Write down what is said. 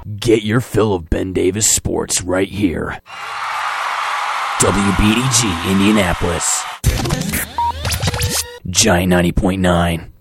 Get your fill of Ben Davis sports right here. WBDG Indianapolis. Giant 90.9.